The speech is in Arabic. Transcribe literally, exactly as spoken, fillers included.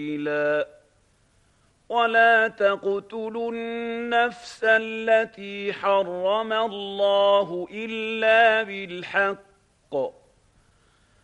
سبيلا ولا تقتلوا النفس التي حرم الله إلا بالحق